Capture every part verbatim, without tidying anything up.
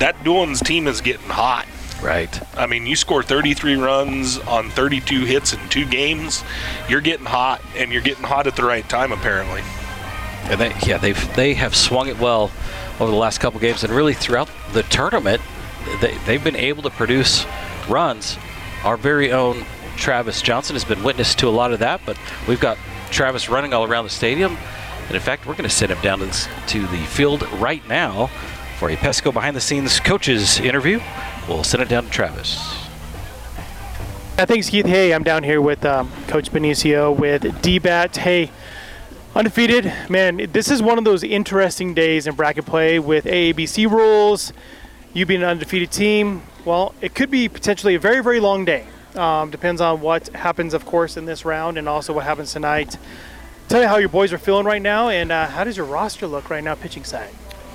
that Doolins team is getting hot. Right. I mean, you score thirty-three runs on thirty-two hits in two games, you're getting hot, and you're getting hot at the right time, apparently. And they, yeah, they've they have swung it well over the last couple games, and really throughout the tournament, they, they've been able to produce runs. Our very own Travis Johnson has been witness to a lot of that, but we've got Travis running all around the stadium. And in fact, we're going to send him down to, this, to the field right now for a Pesco behind-the-scenes coaches interview. We'll send it down to Travis. Yeah, thanks, Keith. Hey, I'm down here with um, Coach Benicio with D-Bat. Hey, undefeated. Man, this is one of those interesting days in bracket play with A A B C rules. You being an undefeated team, well, it could be potentially a very, very long day. Um, depends on what happens, of course, in this round and also what happens tonight. Tell me how your boys are feeling right now, and uh, how does your roster look right now pitching side?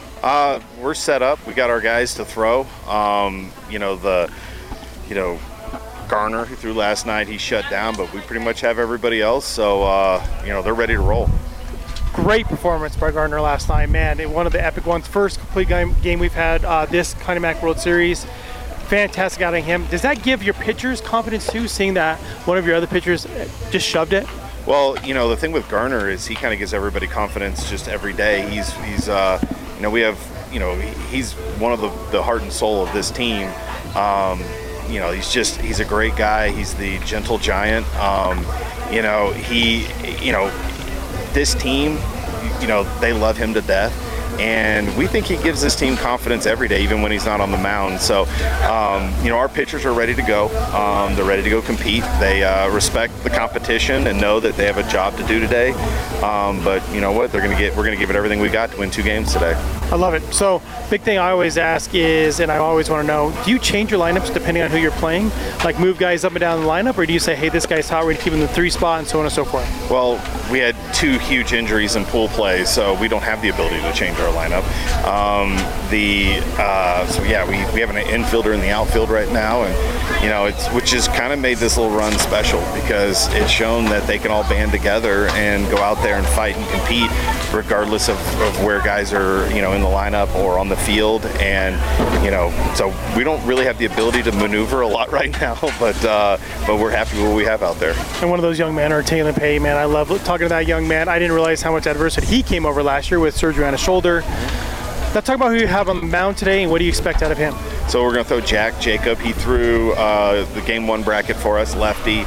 Uh, we're set up. We got our guys to throw. Um, you know, the, you know, Garner, who threw last night, he shut down, but we pretty much have everybody else. So, uh, you know, they're ready to roll. Great performance by Gardner last night, man. One of the epic ones. First complete game, game we've had uh, this Connie Mack World Series. Fantastic outing him. Does that give your pitchers confidence too, seeing that one of your other pitchers just shoved it? Well, you know, the thing with Garner is he kind of gives everybody confidence just every day. He's, he's, uh, you know, we have, you know, he's one of the, the heart and soul of this team. Um, you know, he's just, he's a great guy. He's the gentle giant. Um, you know, he, you know, this team, you know, they love him to death. And we think he gives this team confidence every day, even when he's not on the mound. So, um, you know, our pitchers are ready to go. Um, they're ready to go compete. They uh, respect the competition and know that they have a job to do today. Um, but you know what? They're going to get. We're going to give it everything we got to win two games today. I love it. So, big thing I always ask is, and I always want to know, do you change your lineups depending on who you're playing? Like move guys up and down the lineup, or do you say, hey, this guy's hot, we're going to keep him in the three spot, and so on and so forth? Well, we had two huge injuries in pool play, so we don't have the ability to change our lineup. Um, the uh, so yeah, we, we have an infielder in the outfield right now, and you know, it's which has kind of made this little run special because it's shown that they can all band together and go out there and fight and compete, regardless of, of where guys are, you know, in the lineup or on the field. And you know, so we don't really have the ability to maneuver a lot right now, but uh, but we're happy with what we have out there. And one of those young men are Taylor Pay, man. I love talking to that young man. I didn't realize how much adversity he came over last year with surgery on his shoulder. Now talk about who you have on the mound today and what do you expect out of him? So we're going to throw Jack Jacob. He threw uh, the game one bracket for us, lefty.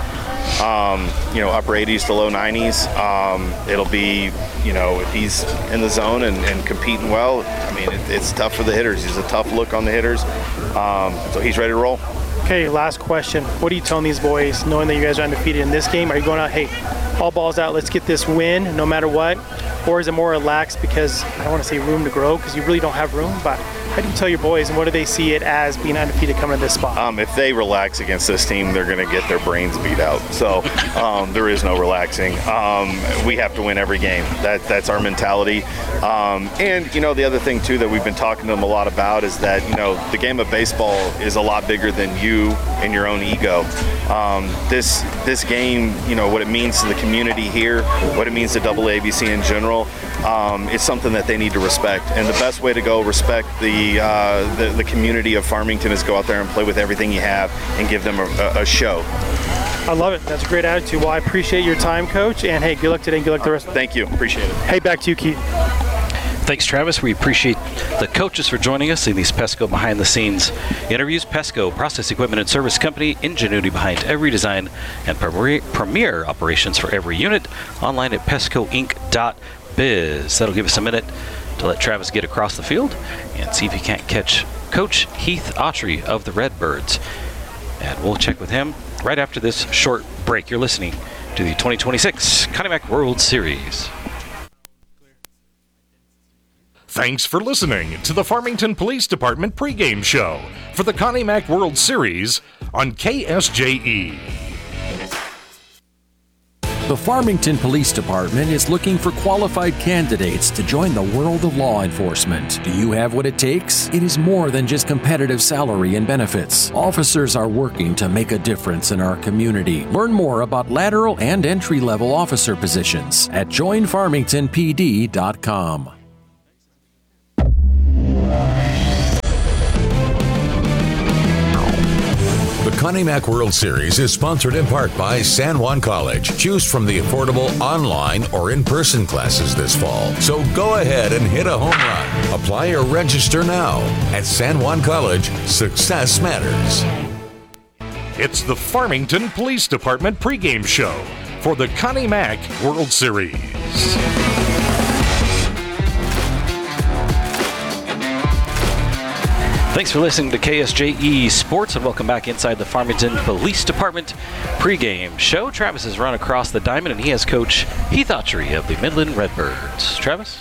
Um, you know, upper eighties to low nineties. Um, it'll be, you know, if he's in the zone and, and competing well, I mean, it, it's tough for the hitters. He's a tough look on the hitters. Um, so he's ready to roll. Okay, last question. What are you telling these boys, knowing that you guys are undefeated in this game? Are you going out, hey, all balls out, let's get this win no matter what? Or is it more relaxed because, I don't want to say room to grow because you really don't have room, but how do you tell your boys and what do they see it as being undefeated coming to this spot? Um, if they relax against this team, they're going to get their brains beat out. So um, there is no relaxing. Um, we have to win every game. That, that's our mentality. Um, and, you know, the other thing, too, that we've been talking to them a lot about is that, you know, the game of baseball is a lot bigger than you and your own ego. Um, this, this game, you know, what it means to the community here, what it means to double A B C in general, um, it's something that they need to respect. And the best way to go respect the The, uh, the the community of Farmington is go out there and play with everything you have and give them a, a show. I love it. That's a great attitude. Well, I appreciate your time, Coach, and hey, good luck today and good luck the rest of the Thank you. Appreciate it. Hey, back to you, Keith. Thanks, Travis. We appreciate the coaches for joining us in these Pesco behind-the-scenes interviews. Pesco, process equipment and service company, ingenuity behind every design, and premier, premier operations for every unit. Online at pesco inc dot biz. That'll give us a minute to let Travis get across the field and see if he can't catch Coach Heath Autry of the Redbirds. And we'll check with him right after this short break. You're listening to the twenty twenty-six Connie Mack World Series. Thanks for listening to the Farmington Police Department pregame show for the Connie Mack World Series on K S J E. The Farmington Police Department is looking for qualified candidates to join the world of law enforcement. Do you have what it takes? It is more than just competitive salary and benefits. Officers are working to make a difference in our community. Learn more about lateral and entry-level officer positions at join farmington p d dot com. Connie Mack World Series is sponsored in part by San Juan College. Choose from the affordable online or in-person classes this fall. So go ahead and hit a home run. Apply or register now. At San Juan College, success matters. It's the Farmington Police Department pregame show for the Connie Mack World Series. Thanks for listening to K S J E Sports, and welcome back inside the Farmington Police Department pregame show. Travis has run across the diamond, and he has Coach Heath Autry of the Midland Redbirds. Travis?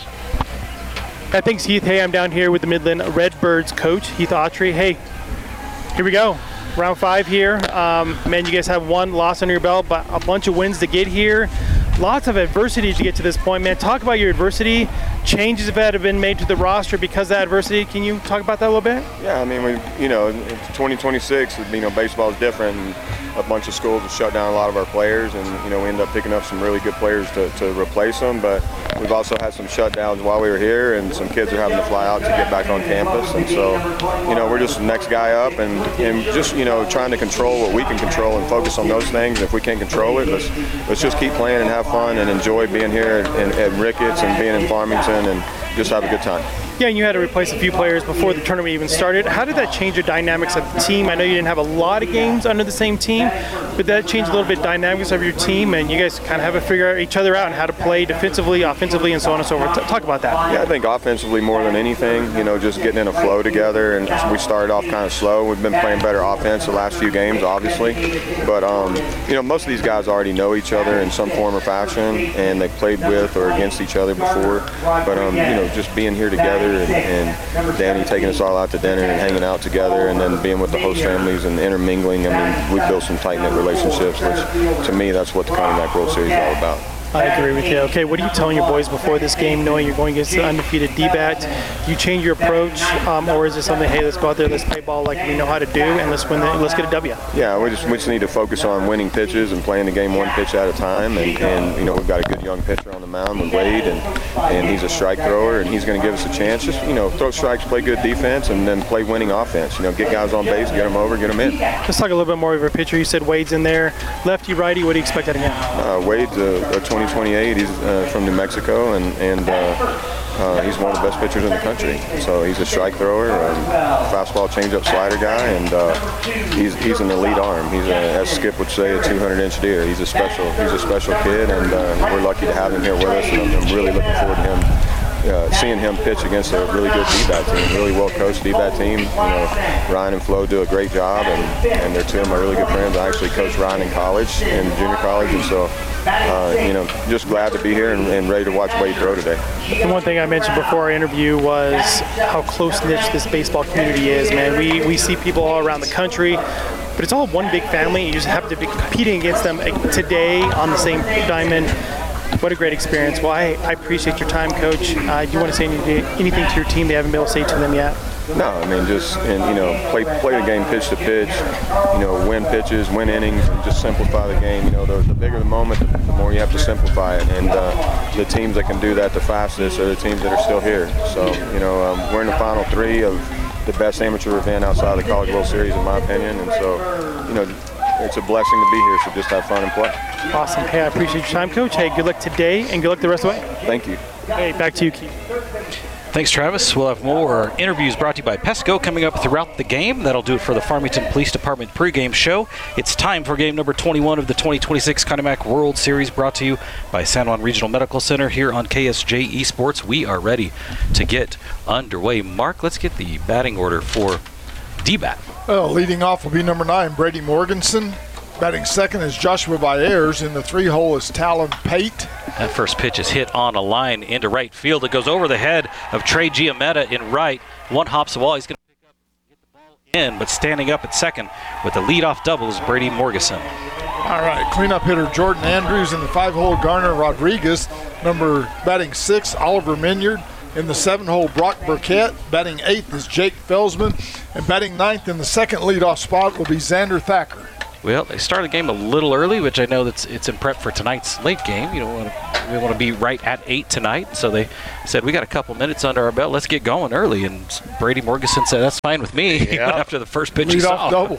Yeah, thanks, Heath. Hey, I'm down here with the Midland Redbirds coach, Heath Autry. Hey, here we go. Round five here. Um, man, you guys have one loss under your belt, but a bunch of wins to get here. Lots of adversity to get to this point, man. Talk about your adversity, changes that have been made to the roster because of that adversity. Can you talk about that a little bit? Yeah, I mean, we, you know, it's twenty twenty-six, you know, baseball is different, and a bunch of schools have shut down a lot of our players, and, you know, we end up picking up some really good players to, to replace them, but we've also had some shutdowns while we were here, and some kids are having to fly out to get back on campus, and so, you know, we're just the next guy up, and, and just, you know, trying to control what we can control and focus on those things. If we can't control it, let's, let's just keep playing and have fun and enjoy being here at, at Ricketts and being in Farmington and just have a good time. Yeah, and you had to replace a few players before the tournament even started. How did that change the dynamics of the team? I know you didn't have a lot of games under the same team, but that changed a little bit dynamics of your team, and you guys kind of have to figure out each other out and how to play defensively, offensively, and so on and so forth. T- talk about that. Yeah, I think offensively more than anything, you know, just getting in a flow together, and we started off kind of slow. We've been playing better offense the last few games, obviously, but, um, you know, most of these guys already know each other in some form or fashion, and they've played with or against each other before, but, um, you know, just being here together and, and Danny taking us all out to dinner and hanging out together, and then being with the host families and intermingling. I mean, we've built some tight-knit relationships, which to me, that's what the Connie Mack World Series is all about. I agree with you. Okay, what are you telling your boys before this game, knowing you're going against the undefeated D-bats? Do you change your approach, um, or is it something, hey, let's go out there, let's play ball like we know how to do, and let's win, the, let's get a W? Yeah, we just we just need to focus on winning pitches and playing the game one pitch at a time. And, and you know, we've got a good young pitcher on the mound with Wade, and and he's a strike thrower, and he's going to give us a chance. Just, you know, throw strikes, play good defense, and then play winning offense. You know, get guys on base, get them over, get them in. Let's talk a little bit more of your pitcher. You said Wade's in there. Lefty, righty, what do you expect out of him? Uh, Wade's a, a twenty twenty-eight. He's Uh, from New Mexico, and, and uh, uh, he's one of the best pitchers in the country. So he's a strike thrower, um, fastball, changeup, slider guy, and uh, he's he's an elite arm. He's, a, as Skip would say, a two hundred inch deer. He's a special he's a special kid, and uh, we're lucky to have him here with us. And I'm, I'm really looking forward to him. Uh, seeing him pitch against a really good D-bat team, really well-coached D-bat team. You know, Ryan and Flo do a great job, and, and they're two of my really good friends. I actually coached Ryan in college, in junior college, and so, uh, you know, just glad to be here and, and ready to watch Wade throw today. The one thing I mentioned before our interview was how close-knit this baseball community is, man. We, we see people all around the country, but it's all one big family. You just have to be competing against them today on the same diamond. What a great experience. Well, I, I appreciate your time, Coach. Uh, do you want to say anything, anything to your team they haven't been able to say to them yet? No, I mean, just, and, you know, play play the game pitch to pitch, you know, win pitches, win innings, and just simplify the game. You know, the, the bigger the moment, the more you have to simplify it. And uh, the teams that can do that the fastest are the teams that are still here. So, you know, um, we're in the final three of the best amateur event outside of the College World Series, in my opinion. And so, you know, it's a blessing to be here, so just have fun and play. Awesome. Hey, I appreciate your time, Coach. Hey, good luck today, and good luck the rest of the way. Thank you. Hey, back to you, Keith. Thanks, Travis. We'll have more interviews brought to you by Pesco coming up throughout the game. That'll do it for the Farmington Police Department pregame show. It's time for game number twenty-one of the twenty twenty-six Connie Mack World Series, brought to you by San Juan Regional Medical Center here on K S J E Sports. We are ready to get underway. Mark, let's get the batting order for D-bat. Well, leading off will be number nine, Brady Morganson. Batting second is Joshua Baez. In the three hole is Talon Pate. That first pitch is hit on a line into right field. It goes over the head of Trey Giametta in right. One hops the wall. He's going to pick up and get the ball in, but standing up at second with the leadoff double is Brady Morganson. All right, cleanup hitter Jordan Andrews. In the five hole, Garner Rodriguez. Number batting six, Oliver Minyard. In the seven hole, Brock Burkett. Batting eighth is Jake Felsman. And batting ninth in the second leadoff spot will be Xander Thacker. Well, they started the game a little early, which I know that's it's in prep for tonight's late game. You know, we want to, we want to be right at eight tonight. So they said, we got a couple minutes under our belt. Let's get going early. And Brady Morganson said, that's fine with me, Yeah. even after the first pitch he Lead saw. off double.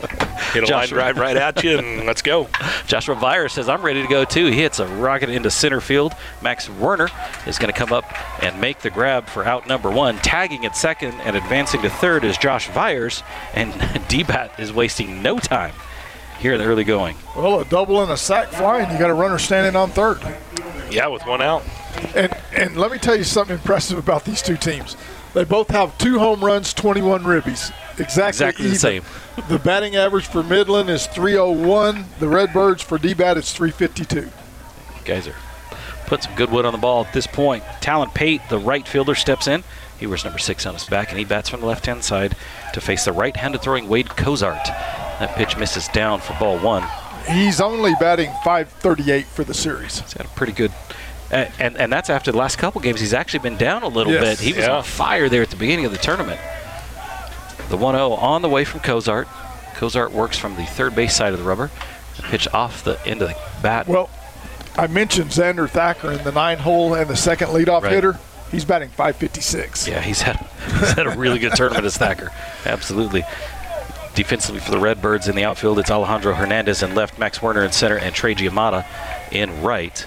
Hit a line drive right at you, and let's go. Joshua Vire says, I'm ready to go too. He hits a rocket into center field. Max Werner is going to come up and make the grab for out number one. Tagging at second and advancing to third is Josh Vires, and D-Bat is wasting no time here in the early going. Well, a double and a sack fly, and you got a runner standing on third. Yeah, with one out. And and let me tell you something impressive about these two teams. They both have two home runs, twenty-one ribbies. Exactly, Exactly even. the same. The batting average for Midland is three oh one. The Redbirds for D-Bat is three fifty-two. Guys are put some good wood on the ball at this point. Talon Pate, the right fielder, steps in. He wears number six on his back, and he bats from the left-hand side to face the right-handed throwing Wade Cozart. That pitch misses down for ball one. He's only batting five thirty-eight for the series. He's got a pretty good, uh, and and that's after the last couple games. He's actually been down a little Yes. bit. He was Yeah. on fire there at the beginning of the tournament. The one oh on the way from Cozart. Cozart works from the third base side of the rubber. The pitch off the end of the bat. Well, I mentioned Xander Thacker in the nine hole and the second leadoff Right. hitter. He's batting five fifty-six. Yeah, he's had he's had a really good tournament as Thacker. Absolutely. Defensively for the Redbirds in the outfield, it's Alejandro Hernandez in left, Max Werner in center, and Trey Giamatti in right.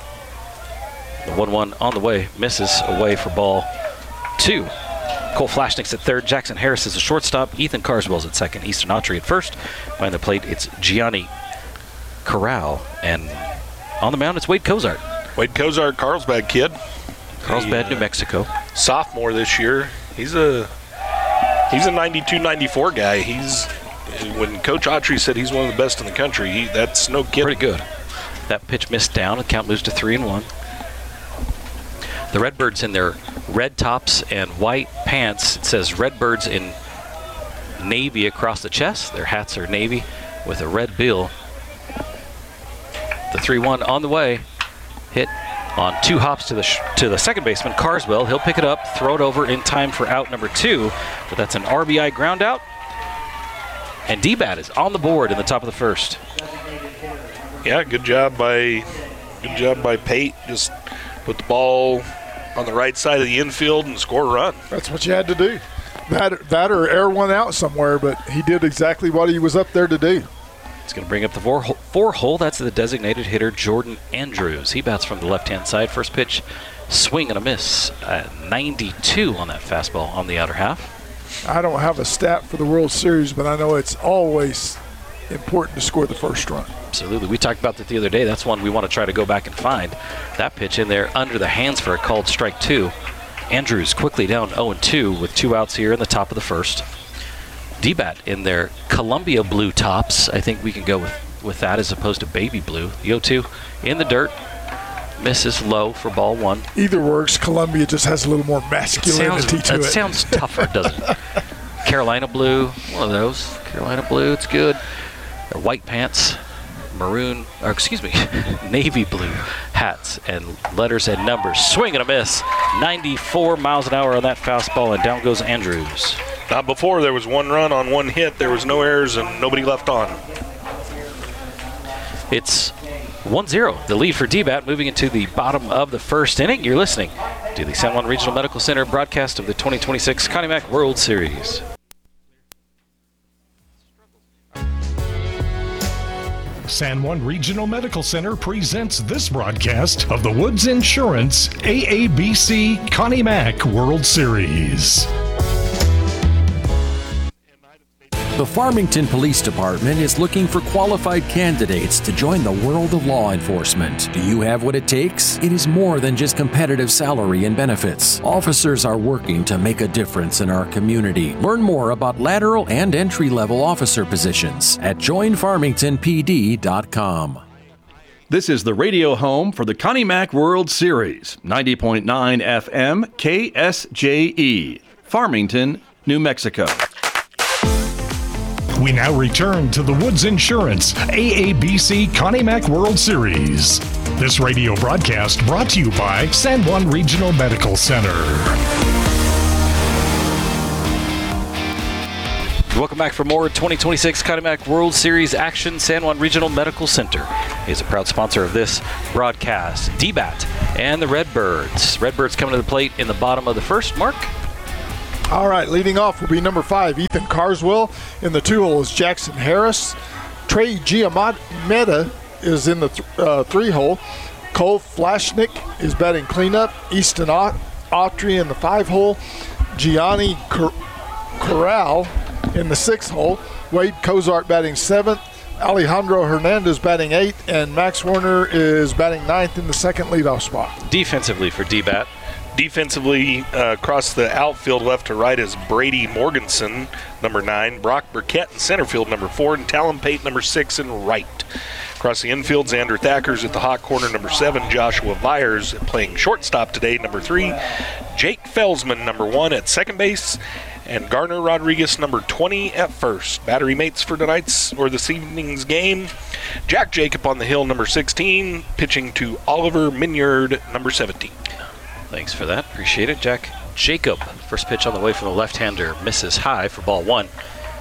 The one one on the way misses away for ball two. Cole Flashnick's at third, Jackson Harris is a shortstop, Ethan Carswell's at second, Easton Autry at first. Behind the plate, it's Gianni Corral, and on the mound, it's Wade Cozart. Wade Cozart, Carlsbad kid. Carlsbad, He, New uh, Mexico. Sophomore this year. He's a he's a ninety-two ninety-four guy. He's when Coach Autry said he's one of the best in the country, he, that's no kidding. Pretty good. That pitch missed down. The count moves to three and one. The Redbirds in their red tops and white pants. It says Redbirds in navy across the chest. Their hats are navy with a red bill. The three one on the way. Hit on two hops to the sh- to the second baseman, Carswell. He'll pick it up, throw it over in time for out number two. But that's an R B I ground out. And D-Bat is on the board in the top of the first. Yeah, good job by good job by Pate. Just put the ball on the right side of the infield and score a run. That's what you had to do. That, that or air one out somewhere, but he did exactly what he was up there to do. It's going to bring up the four, four hole. That's the designated hitter, Jordan Andrews. He bats from the left-hand side. First pitch, swing and a miss. Uh, ninety-two on that fastball on the outer half. I don't have a stat for the World Series, but I know it's always important to score the first run. Absolutely. We talked about that the other day. That's one we want to try to go back and find. That pitch in there under the hands for a called strike two. Andrews quickly down oh and two with two outs here in the top of the first. D-Bat in their Columbia blue tops. I think we can go with, with that as opposed to baby blue. The oh two in the dirt. Misses low for ball one. Either works. Columbia just has a little more masculinity sounds, to it. it. sounds tougher, doesn't it? Carolina blue, one of those. Carolina blue, it's good. Their white pants, maroon, or excuse me, navy blue hats and letters and numbers. Swing and a miss. ninety-four miles an hour on that fastball, and down goes Andrews. Not before. There was one run on one hit. There was no errors and nobody left on. It's one zero, the lead for D-Bat, moving into the bottom of the first inning. You're listening to the San Juan Regional Medical Center broadcast of the twenty twenty-six Connie Mack World Series. San Juan Regional Medical Center presents this broadcast of the Woods Insurance A A B C Connie Mack World Series. The Farmington Police Department is looking for qualified candidates to join the world of law enforcement. Do you have what it takes? It is more than just competitive salary and benefits. Officers are working to make a difference in our community. Learn more about lateral and entry-level officer positions at join farmington p d dot com. This is the radio home for the Connie Mack World Series, ninety point nine F M K S J E, Farmington, New Mexico. We now return to the Woods Insurance A A B C Connie Mack World Series. This radio broadcast brought to you by San Juan Regional Medical Center. Welcome back for more twenty twenty-six Connie Mack World Series action. San Juan Regional Medical Center is a proud sponsor of this broadcast. D-Bat and the Redbirds. Redbirds coming to the plate in the bottom of the first. Mark? All right, leading off will be number five, Ethan Carswell. In the two hole is Jackson Harris. Trey Giametta is in the th- uh, three hole. Cole Flashnick is batting cleanup. Easton Aut- Autry in the five hole. Gianni Cor- Corral in the six hole. Wade Cozart batting seventh. Alejandro Hernandez batting eighth. And Max Warner is batting ninth in the second leadoff spot. Defensively for D-Bat. Defensively, uh, across the outfield left to right is Brady Morganson, number nine, Brock Burkett in center field, number four, and Talon Pate, number six, in right. Across the infield, Xander Thacker's at the hot corner, number seven, Joshua Vyers playing shortstop today, number three, Jake Felsman, number one, at second base, and Garner Rodriguez, number twenty, at first. Battery mates for tonight's or this evening's game: Jack Jacob on the hill, number sixteen, pitching to Oliver Minyard, number seventeen. Thanks for that. Appreciate it. Jack Jacob, first pitch on the way from the left-hander, misses high for ball one.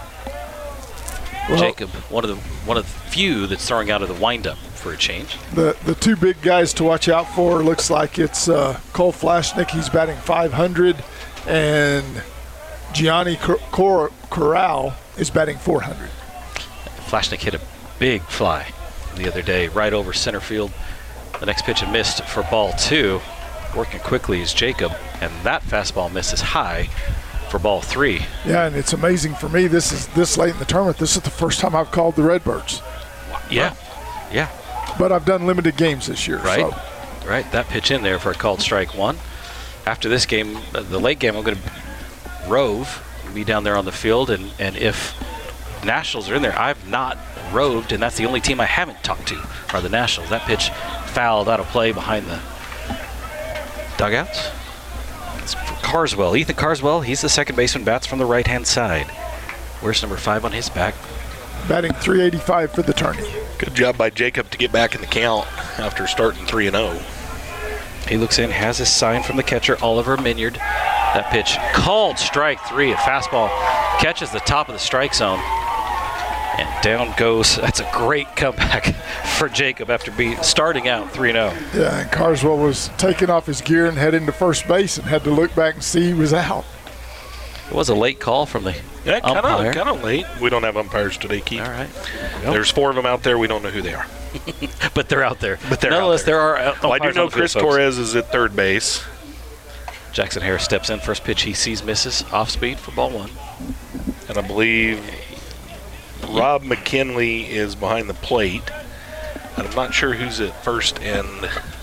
Well, Jacob, one of the one of the few that's throwing out of the windup for a change. The the two big guys to watch out for looks like it's uh, Cole Flashnick. He's batting five hundred, and Gianni Cor- Cor- Corral is batting four hundred. Flashnick hit a big fly the other day, right over center field. The next pitch had missed for ball two. Working quickly is Jacob, and that fastball misses high for ball three. Yeah, and it's amazing for me. This is this late in the tournament. This is the first time I've called the Redbirds. Yeah, yeah. But I've done limited games this year. Right, so. right. That pitch in there for a called strike one. After this game, the late game, I'm going to rove, be down there on the field, and and if Nationals are in there, I've not roved, and that's the only team I haven't talked to are the Nationals. That pitch fouled out of play behind the dugouts. It's for Carswell. Ethan Carswell, he's the second baseman, bats from the right-hand side. Where's number five on his back? Batting three eighty-five for the tourney. Good job by Jacob to get back in the count after starting three and oh. He looks in, has his sign from the catcher, Oliver Minyard. That pitch called strike three. A fastball catches the top of the strike zone. And down goes. That's a great comeback for Jacob after being starting out three and oh. Yeah, and Carswell was taking off his gear and heading to first base and had to look back and see he was out. It was a late call from the yeah, kinda, umpire. kind of late. We don't have umpires today, Keith. All right. There's four of them out there. We don't know who they are. But they're out there. But they're Nonetheless, out there. there are umpires. Well, I do know on the field, Chris folks. Torres is at third base. Jackson Harris steps in. First pitch he sees misses. Off speed for ball one. And I believe Rob McKinley is behind the plate. And I'm not sure who's at first and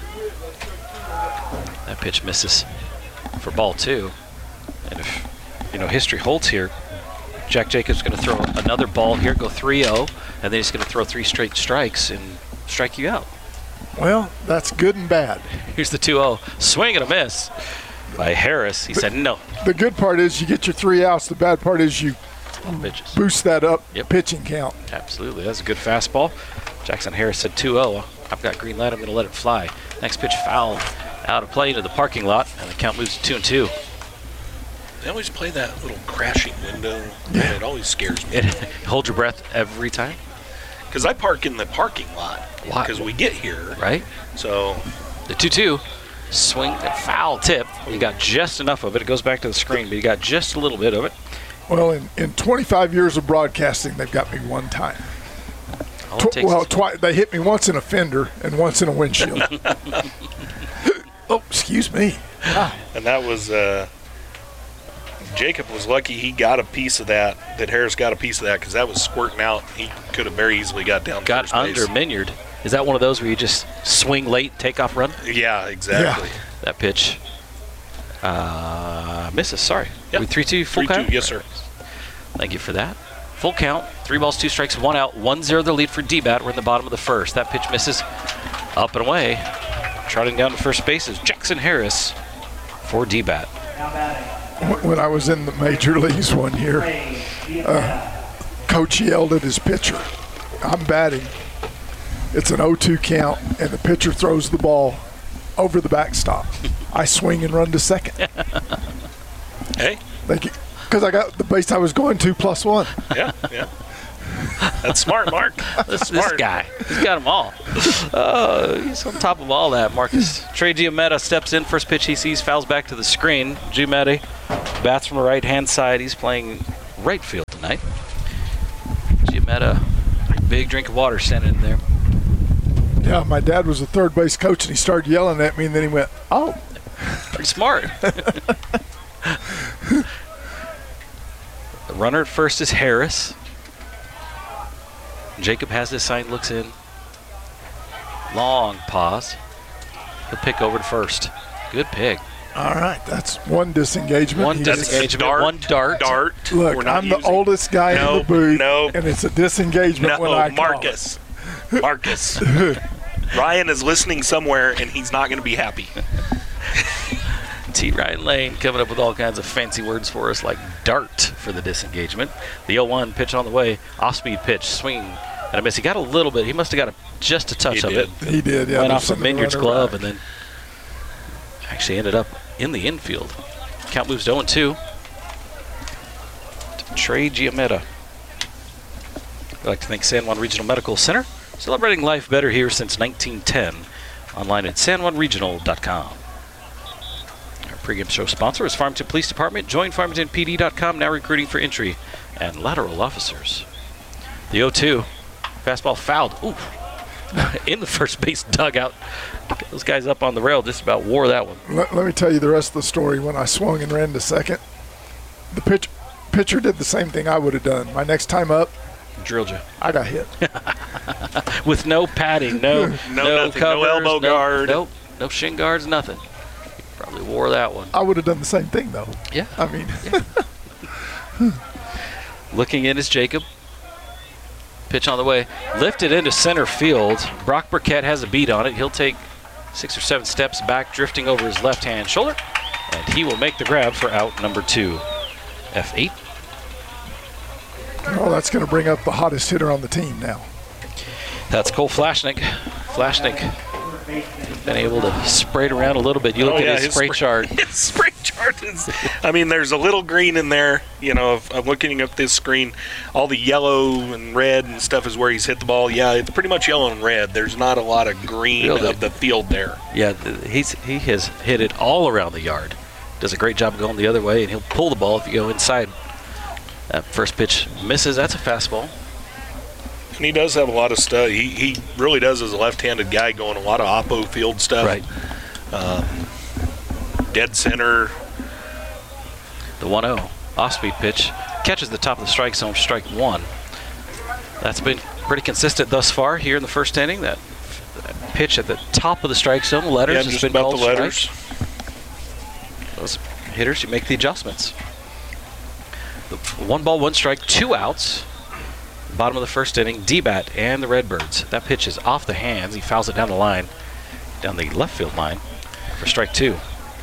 that pitch misses for ball two. And if, you know, history holds here, Jack Jacobs going to throw another ball here, go three oh, and then he's going to throw three straight strikes and strike you out. Well, that's good and bad. Here's the two oh. Swing and a miss by Harris. He the, said no. The good part is you get your three outs. The bad part is you Pitches. boost that up Yep. pitching count. Absolutely. That's a good fastball. Jackson Harris said two oh. I've got green light. I'm going to let it fly. Next pitch fouled out of play into the parking lot, and the count moves to two and two. they always play that little crashing window. Yeah. It always scares me. It, hold your breath every time. Because I park in the parking lot because we get here. Right. So the two two. Swing and foul tip. You got just enough of it. It goes back to the screen, but you got just a little bit of it. Well, in, in twenty-five years of broadcasting, they've got me one time. Tw- well, twi- they hit me once in a fender and once in a windshield. Oh, excuse me. Ah. And that was uh, Jacob was lucky he got a piece of that. That Harris got a piece of that because that was squirting out. He could have very easily got down. Got first under base. Minyard. Is that one of those where you just swing late, take off, run? Yeah, exactly. Yeah. That pitch uh, misses. Sorry. Yep. We three two full three, count. two, yes, sir. Thank you for that. Full count. Three balls, two strikes, one out. one zero the lead for D-Bat. We're in the bottom of the first. That pitch misses. Up and away. Trotting down to first base is Jackson Harris for D-Bat. When I was in the major leagues one year, uh, coach yelled at his pitcher. I'm batting. It's an oh two count, and the pitcher throws the ball over the backstop. I swing and run to second. Hey. Thank you. Because I got the base I was going to plus one. Yeah, yeah. That's smart, Mark. This, this guy, he's got them all. Uh, he's on top of all that. Marcus Trey Giametta steps in. First pitch he sees, fouls back to the screen. Giametta bats from the right-hand side. He's playing right field tonight. Giametta, big drink of water standing in there. Yeah, my dad was a third base coach, and he started yelling at me, and then he went, "Oh." Pretty smart. The runner at first is Harris. Jacob has this sign, looks in. Long pause. He'll pick over to first. Good pick. All right, that's one disengagement. One He disengagement, dart, one dart. Dart. Look, We're not I'm the using- oldest guy No, in the booth, no. and it's a disengagement No, when I call Marcus. Marcus. Ryan is listening somewhere, and he's not going to be happy. T. Ryan Lane coming up with all kinds of fancy words for us, like dart for the disengagement. The oh one pitch on the way. Off-speed pitch, swing, and a miss. He got a little bit. He must have got a, just a touch He of did. it. He did, yeah. Went there's off of something Minyard's running glove right. and then actually ended up in the infield. Count moves to oh and two. To Trey Giametta. I'd like to thank San Juan Regional Medical Center, celebrating life better here since nineteen ten. Online at san juan regional dot com. Our pregame show sponsor is Farmington Police Department. Join farmington p d dot com, now recruiting for entry and lateral officers. The oh two. Fastball fouled. Ooh. In the first base dugout. Those guys up on the rail just about wore that one. Let, let me tell you the rest of the story. When I swung and ran to second, the pitch, pitcher did the same thing I would have done. My next time up, Drilled you. I got hit. With no padding, no, No no, nothing, no covers, elbow no, guard. Nope, no shin guards, nothing. Probably wore that one. I would have done the same thing, though. Yeah. I mean, Looking in is Jacob. Pitch on the way. Lifted into center field. Brock Burkett has a beat on it. He'll take six or seven steps back, drifting over his left-hand shoulder, and he will make the grab for out number two. F eight. oh, that's going to bring up the hottest hitter on the team now. That's Cole Flashnick. Flashnick been able to spray it around a little bit. You look Oh, at yeah, his, his spray spray- chart. His spray chart is, I mean, there's a little green in there. You know, if I'm looking at this screen, all the yellow and red and stuff is where he's hit the ball. Yeah, it's pretty much yellow and red. There's not a lot of green Really? of the field there. Yeah, th- he's he has hit it all around the yard. Does a great job of going the other way, and he'll pull the ball if you go inside. That first pitch misses. That's a fastball. And he does have a lot of stuff. He, he really does, as a left-handed guy, going a lot of oppo field stuff. Right. Um, dead center. The one oh. Off-speed pitch. Catches the top of the strike zone, strike one. That's been pretty consistent thus far here in the first inning. That, that pitch at the top of the strike zone, letters, Yeah, has just been about called the letters. strike. Those hitters, you make the adjustments. The one ball, one strike, two outs. Bottom of the first inning, D-Bat and the Redbirds. That pitch is off the hands. He fouls it down the line, down the left field line for strike two.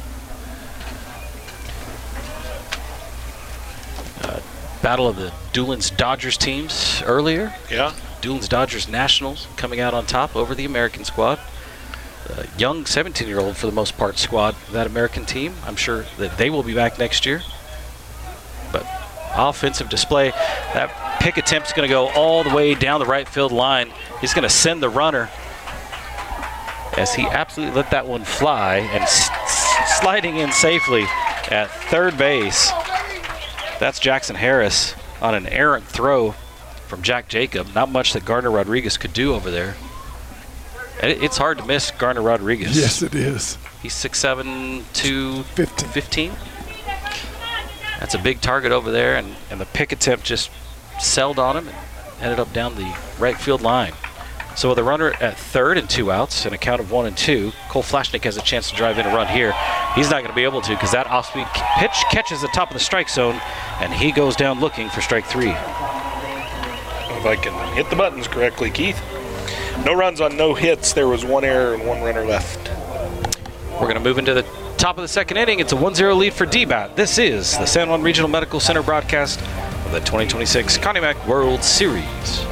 Uh, battle of the Doolin's Dodgers teams earlier. Yeah. Doolin's Dodgers Nationals coming out on top over the American squad. The young seventeen-year-old, for the most part, squad, that American team. I'm sure that they will be back next year. But offensive display. That pick attempt's going to go all the way down the right field line. He's going to send the runner as he absolutely let that one fly and s- s- sliding in safely at third base. That's Jackson Harris on an errant throw from Jack Jacob. Not much that Gardner Rodriguez could do over there. And it- it's hard to miss Gardner Rodriguez. Yes, it is. He's six seven, two fifteen. fifteen. That's a big target over there, and, and the pick attempt just sailed on him and ended up down the right field line. So with a runner at third and two outs and a count of one and two, Cole Flashnick has a chance to drive in a run here. He's not going to be able to because that off-speed pitch catches the top of the strike zone, and he goes down looking for strike three. If I can hit the buttons correctly, Keith. No runs on no hits. There was one error and one runner left. We're going to move into the top of the second inning. It's a one zero lead for D-Bat. This is the San Juan Regional Medical Center broadcast of the twenty twenty-six Connie Mack World Series.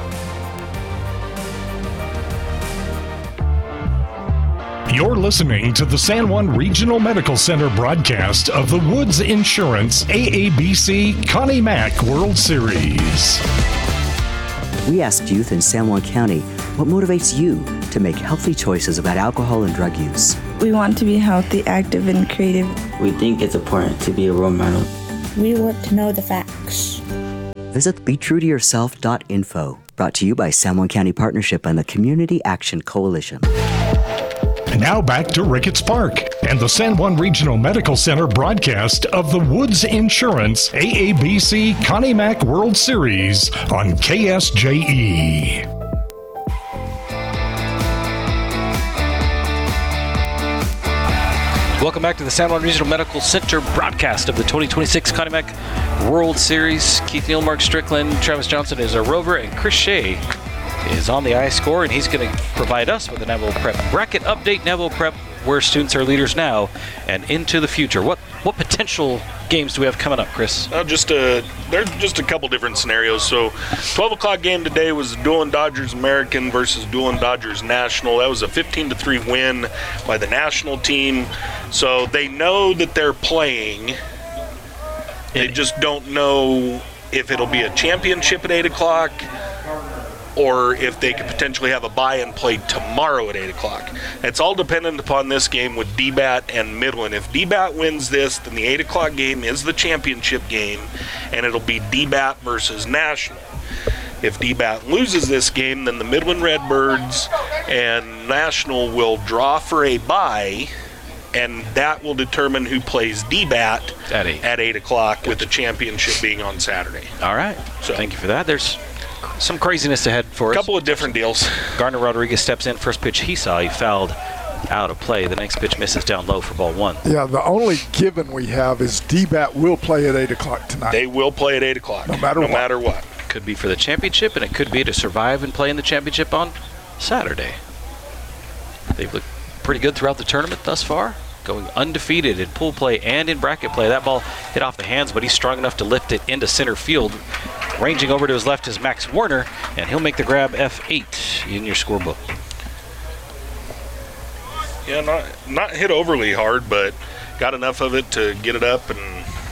You're listening to the San Juan Regional Medical Center broadcast of the Woods Insurance A A B C Connie Mack World Series. We asked youth in San Juan County what motivates you to make healthy choices about alcohol and drug use. We want to be healthy, active, and creative. We think it's important to be a role model. We want to know the facts. Visit be true to yourself dot info. Brought to you by San Juan County Partnership and the Community Action Coalition. Now back to Ricketts Park and the San Juan Regional Medical Center broadcast of the Woods Insurance A A B C Connie Mack World Series on K S J E. Welcome back to the San Juan Regional Medical Center broadcast of the twenty twenty-six Connie Mack World Series. Keith Neal, Mark Strickland, Travis Johnson is our rover, and Chris Shea is on the I score, and he's going to provide us with a Neville Prep bracket update. Neville Prep, where students are leaders now and into the future. What what potential games do we have coming up, Chris? Uh, just a, there's just a couple different scenarios. So, twelve o'clock game today was Doolin Dodgers American versus Doolin Dodgers National. That was a fifteen to three win by the national team. So they know that they're playing. They just don't know if it'll be a championship at eight o'clock or if they could potentially have a bye and play tomorrow at eight o'clock. It's all dependent upon this game with D B A T and Midland. If D B A T wins this, then the eight o'clock game is the championship game, and it'll be D B A T versus National. If D B A T loses this game, then the Midland Redbirds and National will draw for a bye, and that will determine who plays D B A T at eight, at eight o'clock, gotcha, with the championship being on Saturday. All right. So thank you for that. There's some craziness ahead for us. A couple of different deals. Garner Rodriguez steps in. First pitch he saw, he fouled out of play. The next pitch misses down low for ball one. Yeah, the only given we have is D B A T will play at eight o'clock tonight. They will play at eight o'clock. No matter no what. No matter what. Could be for the championship, and it could be to survive and play in the championship on Saturday. They've looked pretty good throughout the tournament thus far, going undefeated in pool play and in bracket play. That ball hit off the hands, but he's strong enough to lift it into center field. Ranging over to his left is Max Warner, and he'll make the grab F eight in your scorebook. Yeah, not not hit overly hard, but got enough of it to get it up, and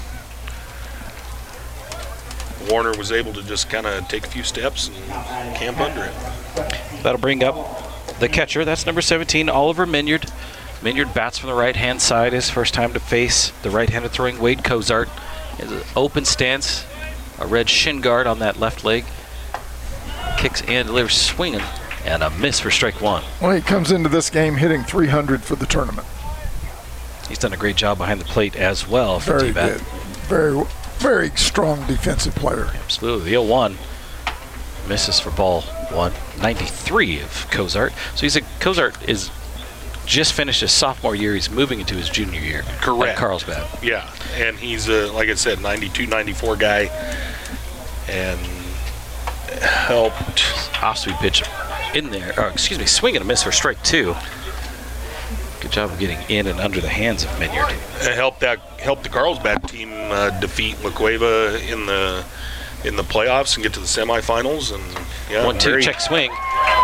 Warner was able to just kind of take a few steps and camp under it. That'll bring up the catcher. That's number seventeen, Oliver Minyard. Minyard bats from the right-hand side. His first time to face the right-handed throwing Wade Cozart. Is an open stance, a red shin guard on that left leg. Kicks and delivers swinging, and a miss for strike one. Well, he comes into this game hitting three hundred for the tournament. He's done a great job behind the plate as well for Very D B A T. good. Very, very strong defensive player. Absolutely. The oh one misses for ball one. ninety-three of Cozart. So he's a Cozart is just finished his sophomore year. He's moving into his junior year. Correct. At Carlsbad. Yeah, and he's a, like I said, ninety-two, ninety-four guy, and helped. Off-speed pitch in there. Or excuse me, swing and a miss for strike two. Good job of getting in and under the hands of Minyard. It helped that helped the Carlsbad team uh, defeat La Cueva in the in the playoffs and get to the semifinals. And yeah, one two very, check swing.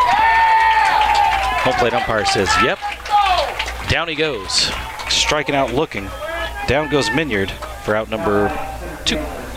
Home plate umpire says, "Yep." Down he goes, striking out, looking. Down goes Minyard for out number two.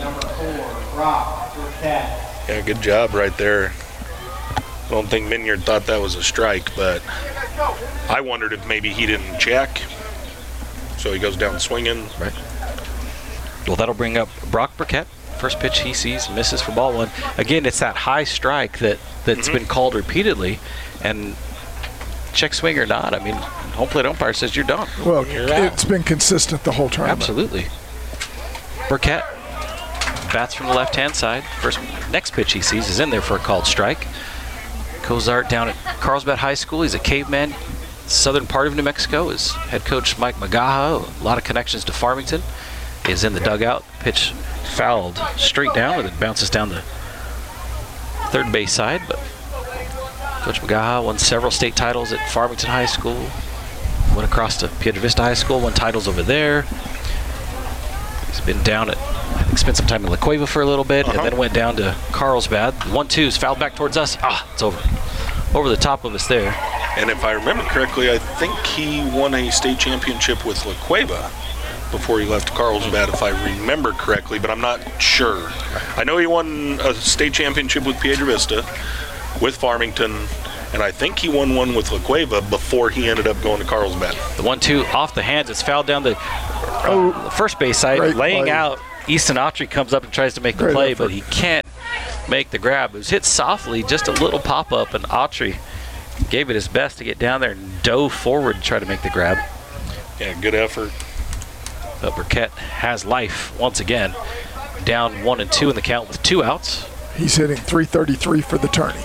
Yeah, good job right there. I don't think Minyard thought that was a strike, but I wondered if maybe he didn't check. So he goes down swinging. Right. Well, that'll bring up Brock Burkett. First pitch he sees, misses for ball one. Again, it's that high strike that, that's mm-hmm. been called repeatedly. And check swing or not, I mean, home plate umpire says you're done. Well, you're it's out. Been consistent the whole tournament. Absolutely. Burkett bats from the left-hand side. First, next pitch he sees is in there for a called strike. Cozart down at Carlsbad High School. He's a caveman. Southern part of New Mexico. His head coach Mike Magaha, a lot of connections to Farmington, is in the dugout. Pitch fouled straight down, and it bounces down the third base side. But Coach Magaha won several state titles at Farmington High School. Went across to Piedra Vista High School, won titles over there. He's been down at, I think, spent some time in La Cueva for a little bit, uh-huh. and then went down to Carlsbad. One two's fouled back towards us. Ah, it's over. Over the top of us there. And if I remember correctly, I think he won a state championship with La Cueva before he left Carlsbad, if I remember correctly, but I'm not sure. I know he won a state championship with Piedra Vista, with Farmington, and I think he won one with La Cueva before he ended up going to Carlsbad. The one two off the hands. It's fouled down the uh, first base side, laying play. out. Easton Autry comes up and tries to make the Great play, effort. but he can't make the grab. It was hit softly, just a little pop-up, and Autry gave it his best to get down there and dove forward to try to make the grab. Yeah, good effort. But Burkett has life once again. Down one and two in the count with two outs. He's hitting three thirty-three for the tourney.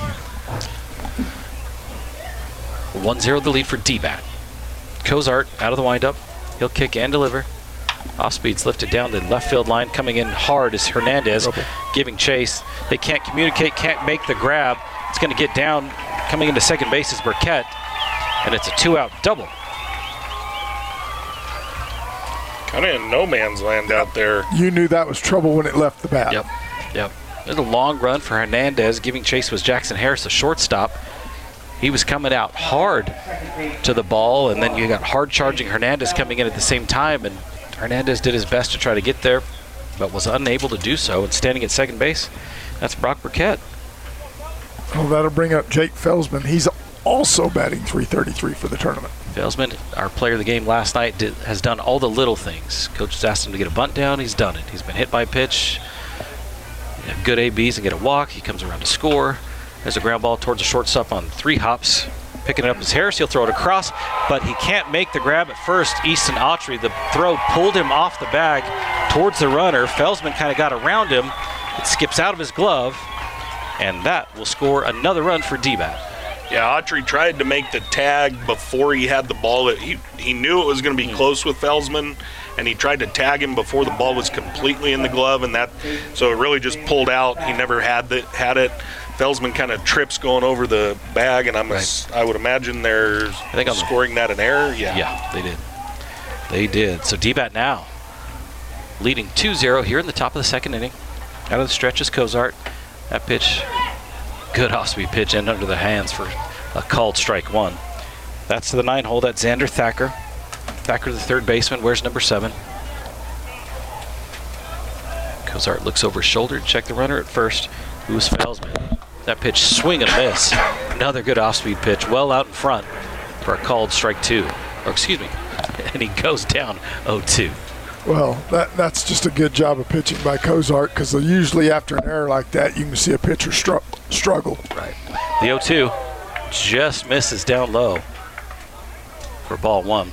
one zero the lead for D-Bat. Cozart out of the windup. He'll kick and deliver. Off-speed's lifted down the left field line. Coming in hard is Hernandez, giving chase. They can't communicate, can't make the grab. It's going to get down. Coming into second base is Burkett, and it's a two-out double. Kind of in no man's land out there. You knew that was trouble when it left the bat. Yep, yep. There's a long run for Hernandez. Giving chase was Jackson Harris, the shortstop. He was coming out hard to the ball, and then you got hard charging Hernandez coming in at the same time, and Hernandez did his best to try to get there, but was unable to do so. And standing at second base, that's Brock Burkett. Well, that'll bring up Jake Felsman. He's also batting three thirty-three for the tournament. Felsman, our player of the game last night, did, has done all the little things. Coach has asked him to get a bunt down. He's done it. He's been hit by a pitch, you know, good A Bs and get a walk. He comes around to score. There's a ground ball towards the shortstop on three hops. Picking it up is Harris. He'll throw it across, but he can't make the grab at first. Easton Autry, the throw pulled him off the bag towards the runner. Felsman kind of got around him. It skips out of his glove, and that will score another run for D-Bat. Yeah, Autry tried to make the tag before he had the ball. He he knew it was going to be close with Felsman, and he tried to tag him before the ball was completely in the glove, and that so it really just pulled out. He never had the, had it. Felsman kind of trips going over the bag, and I'm right. a, I would imagine they're I think scoring that an error. Yeah, yeah, they did. They did. So D-Bat now leading two zero here in the top of the second inning. Out of the stretch is Cozart. That pitch, good off-speed pitch and under the hands for a called strike one. That's to the nine hole. That's Xander Thacker. Thacker, the third baseman, wears number seven. Cozart looks over his shoulder to check the runner at first. Who's Felsman? That pitch, swing and a miss. Another good off-speed pitch, well out in front for a called strike two. Or excuse me, and he goes down oh two. Well, that that's just a good job of pitching by Cozart, because usually after an error like that, you can see a pitcher stru struggle. Right. The oh two just misses down low for ball one.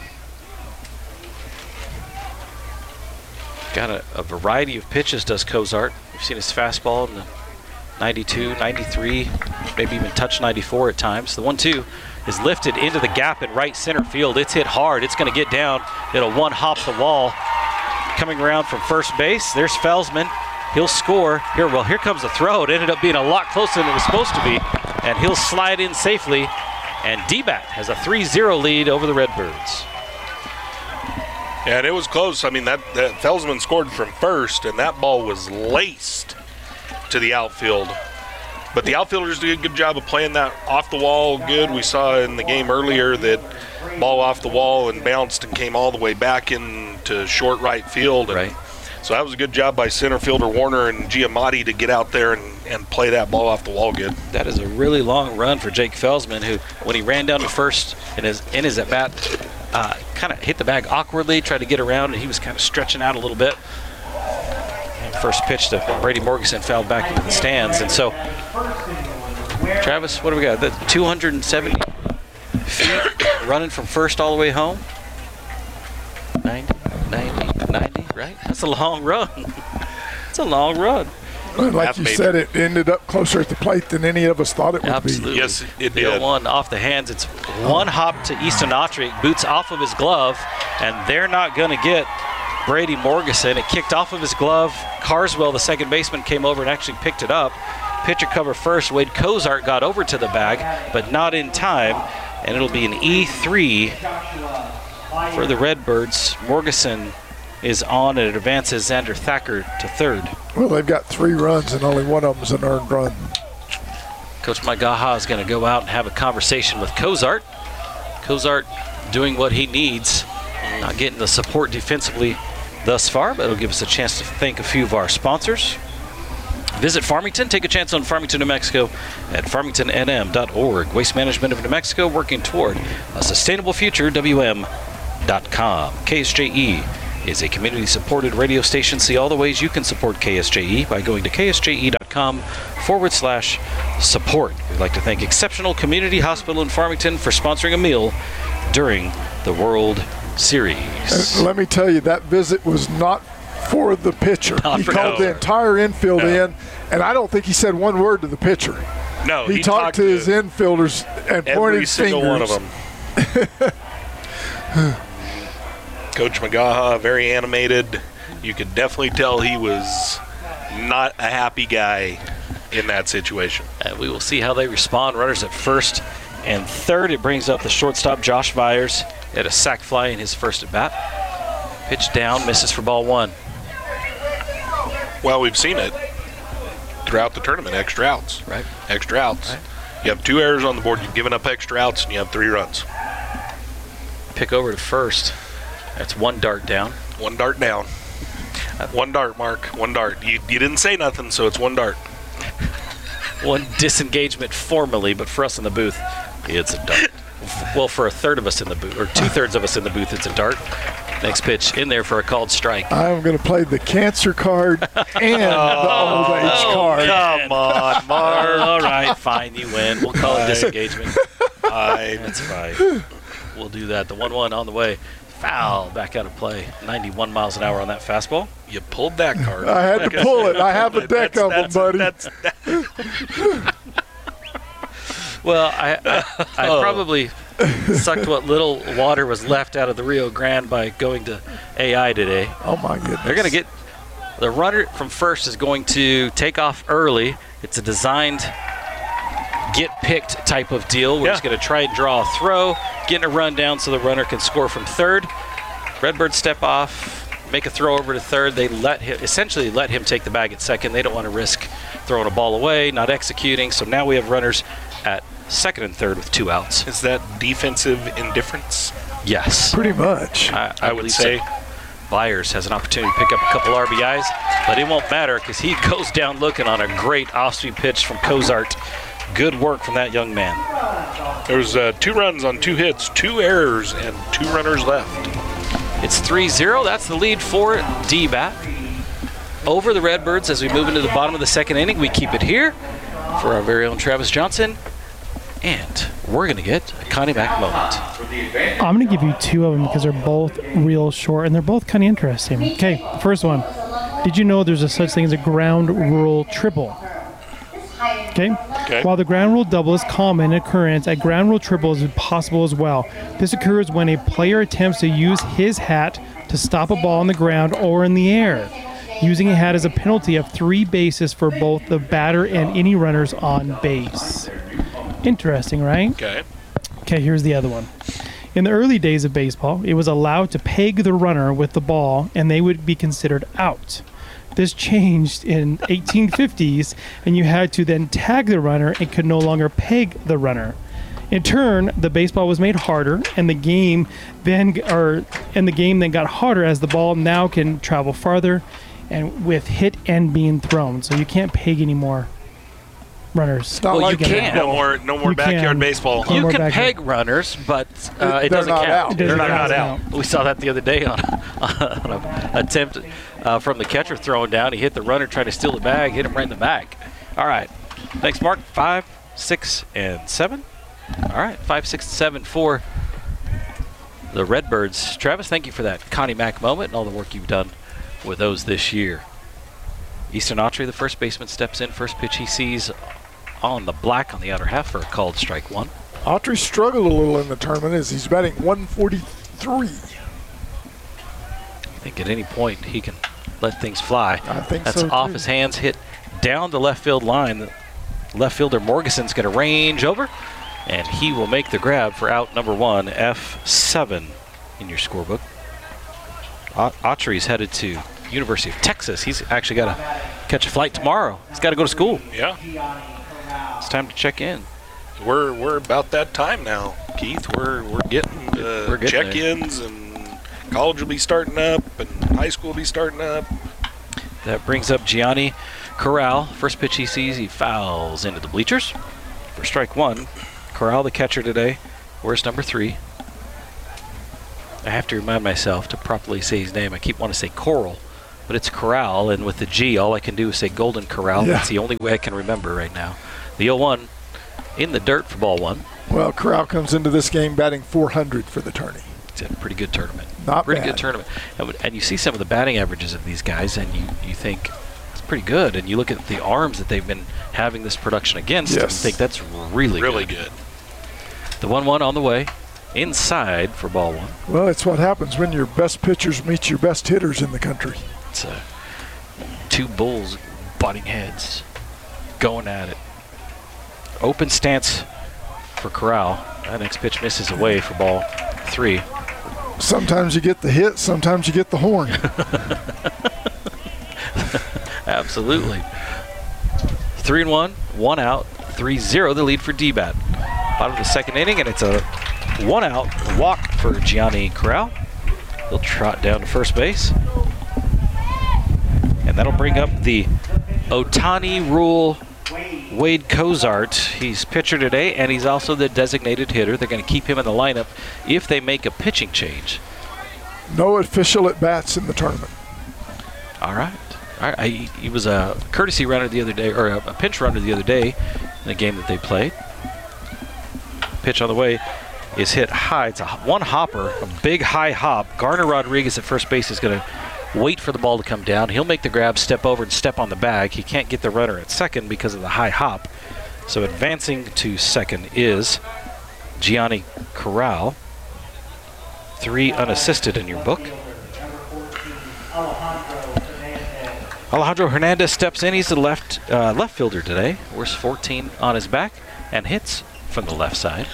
Got a, a variety of pitches, does Cozart. We've seen his fastball in the ninety-two, ninety-three, maybe even touch ninety-four at times. The one two is lifted into the gap in right center field. It's hit hard. It's going to get down. It'll one hop the wall. Coming around from first base, there's Felsman. He'll score. Here, well, here comes the throw. It ended up being a lot closer than it was supposed to be, and he'll slide in safely. And D-Bat has a three zero lead over the Redbirds. Yeah, and it was close. I mean, that, that Felsman scored from first, and that ball was laced to the outfield. But the outfielders did a good job of playing that off the wall good. We saw in the game earlier that ball off the wall and bounced and came all the way back into short right field. And right. So that was a good job by center fielder Warner and Giamatti to get out there and, and play that ball off the wall good. That is a really long run for Jake Felsman, who, when he ran down to first in his, in his at-bat, uh, kind of hit the bag awkwardly, tried to get around, and he was kind of stretching out a little bit. First pitch to Brady Morganson fouled back into the stands. And so, Travis, what do we got? The two hundred seventy feet running from first all the way home? ninety, ninety, ninety, right? That's a long run. It's a long run. Well, like you said, it ended up closer at the plate than any of us thought it would Absolutely. be. Yes, it The did. oh one off the hands. It's one hop to Easton Autry, boots off of his glove, and they're not going to get Brady Morganson. It kicked off of his glove. Carswell, the second baseman, came over and actually picked it up. Pitcher cover first. Wade Cozart got over to the bag, but not in time, and it'll be an E three for the Redbirds. Morganson is on, and it advances Xander Thacker to third. Well, they've got three runs, and only one of them is an earned run. Coach Mike Gaha is going to go out and have a conversation with Cozart. Cozart doing what he needs Not getting the support defensively thus far, but it'll give us a chance to thank a few of our sponsors. Visit Farmington. Take a chance on Farmington, New Mexico at farmington n m dot org. Waste Management of New Mexico, working toward a sustainable future, w m dot com. K S J E is a community-supported radio station. See all the ways you can support K S J E by going to k s j e dot com forward slash support. We'd like to thank Exceptional Community Hospital in Farmington for sponsoring a meal during the World Series. And let me tell you, that visit was not for the pitcher. Not he for called no. the entire infield No. in, and I don't think he said one word to the pitcher. No, he, he talked, talked to, to his infielders and every pointed single fingers. one of them. Coach McGaha, very animated. You could definitely tell he was not a happy guy in that situation. And we will see how they respond. Runners at first and third. It brings up the shortstop, Josh Vyers, at a sac fly in his first at bat. Pitch down, misses for ball one. Well, we've seen it throughout the tournament, extra outs. Right. Extra outs. Right. You have two errors on the board, you've given up extra outs, and you have three runs. Pick over to first. That's one dart down. One dart down. One dart, Mark. One dart. You, you didn't say nothing, so it's one dart. One disengagement formally, but for us in the booth, it's a dart. Well, for a third of us in the booth, or two-thirds of us in the booth, it's a dart. Next pitch in there for a called strike. I'm going to play the cancer card and the old age Oh, card. Come on, Mark. All right, fine, you win. We'll call it disengagement. Fine. That's fine. We'll do that. The one one on the way. Foul, back out of play. ninety-one miles an hour on that fastball. You pulled that card. I had to pull it. I have a deck That's- of them, that's- buddy. that's- that- Well, I I, I Oh. probably sucked what little water was left out of the Rio Grande by going to A I today. Oh, my goodness. They're going to get the runner from first is going to take off early. It's a designed get picked type of deal. We're Yeah. just going to try and draw a throw, getting a run down so the runner can score from third. Redbirds step off, make a throw over to third. They let him essentially let him take the bag at second. They don't want to risk throwing a ball away, not executing. So now we have runners at second and third with two outs. Is that defensive indifference? Yes. Pretty much. I, I would believe say. so. Byers has an opportunity to pick up a couple R B Is, but it won't matter because he goes down looking on a great off-speed pitch from Cozart. Good work from that young man. There's uh, two runs on two hits, two errors, and two runners left. It's three zero. That's the lead for D-Bat. Over the Redbirds as we move into the bottom of the second inning. We keep it here for our very own Travis Johnson. And we're going to get a Connie Mack moment. I'm going to give you two of them because they're both real short and they're both kind of interesting. Okay, first one. Did you know there's a such thing as a ground rule triple? Okay? Okay. While the ground rule double is common occurrence, a ground rule triple is possible as well. This occurs when a player attempts to use his hat to stop a ball on the ground or in the air. Using a hat is a penalty of three bases for both the batter and any runners on base. Interesting, right? Okay. Okay, here's the other one. In the early days of baseball, it was allowed to peg the runner with the ball and they would be considered out. This changed in eighteen fifties and you had to then tag the runner and could no longer peg the runner. In turn, the baseball was made harder and the game then or and the game then got harder as the ball now can travel farther and with hit and being thrown. So you can't peg anymore runners. Not Well, like you can. baseball. No more, no more You backyard can. baseball. No You more can back peg runners, but uh, it They're doesn't not count. out. They're not not out. out. We saw that the other day on, on an attempt uh, from the catcher throwing down. He hit the runner trying to steal the bag, hit him right in the back. All right. Thanks, Mark. Five, six, and seven. All right. Five, six, and seven for the Redbirds. Travis, thank you for that Connie Mack moment and all the work you've done with those this year. Easton Autry, the first baseman, steps in. First pitch he sees on the black on the outer half for a called strike one. Autry struggled a little in the tournament as he's batting one forty-three. I think at any point he can let things fly. I think That's so, off too. his hands, hit down the left field line. The left fielder Morgeson's going to range over, and he will make the grab for out number one, F seven in your scorebook. Au- Autry's headed to University of Texas. He's actually got to catch a flight tomorrow. He's got to go to school. Yeah. It's time to check in. We're we're about that time now, Keith. We're we're getting uh, We're getting check-ins and college will be starting up and high school will be starting up. That brings up Gianni Corral. First pitch he sees, he fouls into the bleachers for strike one. Corral, the catcher today. Where's number three? I have to remind myself to properly say his name. I keep wanting to say Coral, but it's Corral, and with the G, all I can do is say Golden Corral. Yeah. That's the only way I can remember right now. The oh one in the dirt for ball one. Well, Corral comes into this game batting four hundred for the tourney. It's a pretty good tournament. Not pretty bad. good tournament. And, and you see some of the batting averages of these guys, and you, you think it's pretty good. And you look at the arms that they've been having this production against, Yes. and you think that's really, Really good. good. The one one on the way, inside for ball one. Well, it's what happens when your best pitchers meet your best hitters in the country. It's uh, two bulls butting heads, going at it. Open stance for Corral. That next pitch misses away for ball three. Sometimes you get the hit, sometimes you get the horn. Absolutely. Three and one, one out, three zero, the lead for D-Bat. Bottom of the second inning, and it's a one out walk for Gianni Corral. He'll trot down to first base. And that'll bring up the Otani rule Wade Cozart. He's pitcher today, and he's also the designated hitter. They're going to keep him in the lineup if they make a pitching change. No official at-bats in the tournament. All right. All right. I, he was a courtesy runner the other day, or a, a pinch runner the other day in the game that they played. Pitch on the way is hit high. It's a one hopper, a big high hop. Garner Rodriguez at first base is going to wait for the ball to come down. He'll make the grab, step over, and step on the bag. He can't get the runner at second because of the high hop. So advancing to second is Gianni Corral. Three unassisted in your book. Alejandro Hernandez steps in. He's the left uh, left fielder today. Wears fourteen on his back and hits from the left side.